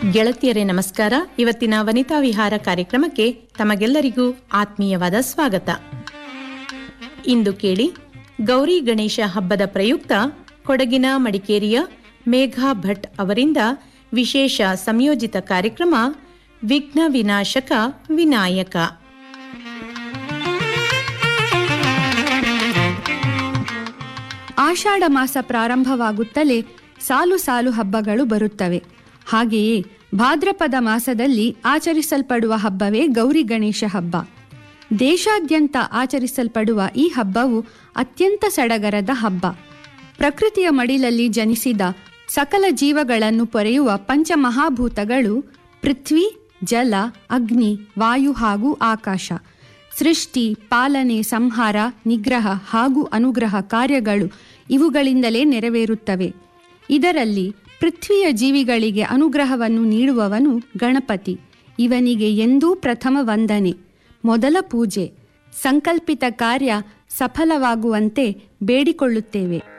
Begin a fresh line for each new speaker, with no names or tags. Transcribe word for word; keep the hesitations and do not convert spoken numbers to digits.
ಗೆಳತಿಯರೇ ನಮಸ್ಕಾರ. ಇವತ್ತಿನ ವನಿತಾ ವಿಹಾರ ಕಾರ್ಯಕ್ರಮಕ್ಕೆ ತಮಗೆಲ್ಲರಿಗೂ ಆತ್ಮೀಯವಾದ ಸ್ವಾಗತ. ಇಂದು ಕೇಳಿ, ಗೌರಿ ಗಣೇಶ ಹಬ್ಬದ ಪ್ರಯುಕ್ತ ಕೊಡಗಿನ ಮಡಿಕೇರಿಯ ಮೇಘಾ ಭಟ್ ಅವರಿಂದ ವಿಶೇಷ ಸಂಯೋಜಿತ ಕಾರ್ಯಕ್ರಮ ವಿಘ್ನ ವಿನಾಶಕ ವಿನಾಯಕ.
ಆಷಾಢ ಮಾಸ ಪ್ರಾರಂಭವಾಗುತ್ತಲೇ ಸಾಲು ಸಾಲು ಹಬ್ಬಗಳು ಬರುತ್ತವೆ. ಹಾಗೆಯೇ ಭಾದ್ರಪದ ಮಾಸದಲ್ಲಿ ಆಚರಿಸಲ್ಪಡುವ ಹಬ್ಬವೇ ಗೌರಿ ಗಣೇಶ ಹಬ್ಬ. ದೇಶಾದ್ಯಂತ ಆಚರಿಸಲ್ಪಡುವ ಈ ಹಬ್ಬವು ಅತ್ಯಂತ ಸಡಗರದ ಹಬ್ಬ. ಪ್ರಕೃತಿಯ ಮಡಿಲಲ್ಲಿ ಜನಿಸಿದ ಸಕಲ ಜೀವಗಳನ್ನು ಪೊರೆಯುವ ಪಂಚಮಹಾಭೂತಗಳು ಪೃಥ್ವಿ, ಜಲ, ಅಗ್ನಿ, ವಾಯು ಹಾಗೂ ಆಕಾಶ. ಸೃಷ್ಟಿ, ಪಾಲನೆ, ಸಂಹಾರ, ನಿಗ್ರಹ ಹಾಗೂ ಅನುಗ್ರಹ ಕಾರ್ಯಗಳು ಇವುಗಳಿಂದಲೇ ನೆರವೇರುತ್ತವೆ. ಇದರಲ್ಲಿ ಪೃಥ್ವಿಯ ಜೀವಿಗಳಿಗೆ ಅನುಗ್ರಹವನ್ನು ನೀಡುವವನು ಗಣಪತಿ. ಇವನಿಗೆ ಎಂದೂ ಪ್ರಥಮ ವಂದನೆ, ಮೊದಲ ಪೂಜೆ. ಸಂಕಲ್ಪಿತ ಕಾರ್ಯ ಸಫಲವಾಗುವಂತೆ ಬೇಡಿಕೊಳ್ಳುತ್ತೇವೆ.